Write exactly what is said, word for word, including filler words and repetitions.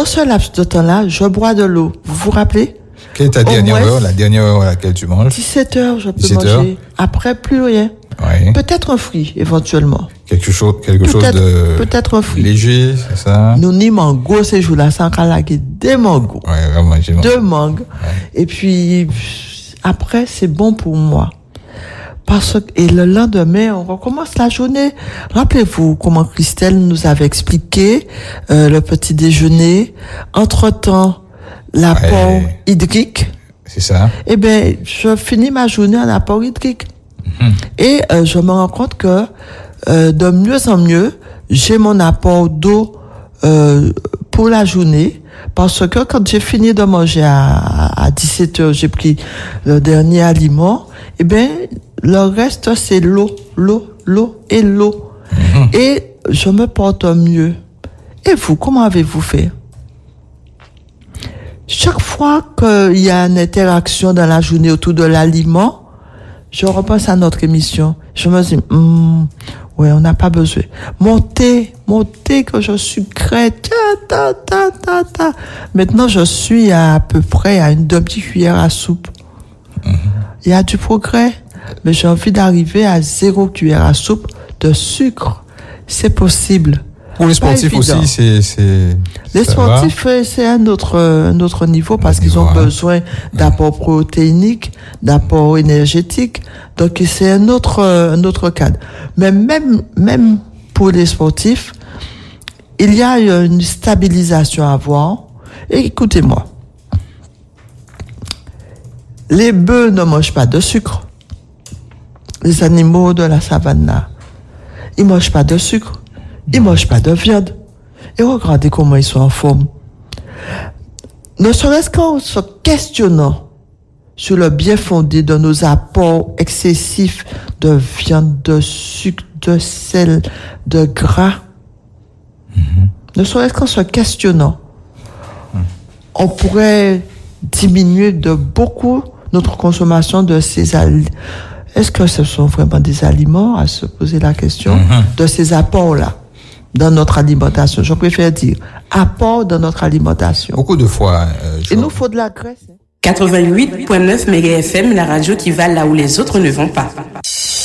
dans ce laps de temps-là, je bois de l'eau. Vous vous rappelez? Quelle est ta dernière heure, la dernière heure à laquelle tu manges? dix-sept heures, je peux dix-sept manger. heures. Après, plus rien. Oui. Peut-être un fruit, éventuellement. Quelque chose, quelque chose Peut-être, de peut-être un fruit. léger, c'est ça? Nous ni mango ces jours-là, sans calaguer des mangos. Ouais, vraiment, j'ai Deux mangues. Ouais. Et puis, après, c'est bon pour moi. Parce que, et le lendemain, on recommence la journée. Rappelez-vous comment Christelle nous avait expliqué, euh, le petit déjeuner. Entre-temps, l'apport ouais. hydrique. C'est ça. Eh ben, je finis ma journée en apport hydrique. Mm-hmm. Et euh, je me rends compte que euh, de mieux en mieux, j'ai mon apport d'eau euh, pour la journée. Parce que quand j'ai fini de manger à, à dix-sept heures, j'ai pris le dernier aliment. Eh ben, le reste, c'est l'eau, l'eau, l'eau et l'eau. Mmh. Et je me porte mieux. Et vous, comment avez-vous fait? Chaque fois qu'il y a une interaction dans la journée autour de l'aliment, je repense à notre émission. Je me dis, hum, ouais, on n'a pas besoin. Mon thé, mon thé que je sucrais, ta, ta, ta, ta, ta. Maintenant, je suis à, à peu près à une demi-cuillère à soupe. Mmh. Il y a du progrès. Mais j'ai envie d'arriver à zéro cuillère à soupe de sucre. C'est possible. Pour les sportifs aussi, c'est, c'est, les sportifs, va. c'est un autre, un autre niveau parce qu'ils ont hein. besoin d'apports protéiniques, d'apports énergétiques. Donc, c'est un autre, un autre cadre. Mais même, même pour les sportifs, il y a une stabilisation à avoir. Et écoutez-moi. Les bœufs ne mangent pas de sucre. Les animaux de la savane là, ils mangent pas de sucre, ils mangent pas de viande. Et regardez comment ils sont en forme. Ne serait-ce qu'en se questionnant sur le bien fondé de nos apports excessifs de viande, de sucre, de sel, de gras. Mm-hmm. Ne serait-ce qu'en se questionnant, mm. on pourrait diminuer de beaucoup notre consommation de ces aliments. Est-ce que ce sont vraiment des aliments, à se poser la question, mm-hmm. de ces apports-là dans notre alimentation? Je préfère dire apports dans notre alimentation. Beaucoup de fois. Euh, je... Il nous faut de la graisse. quatre-vingt-huit virgule neuf méga F M, la radio qui va là où les autres ne vont pas.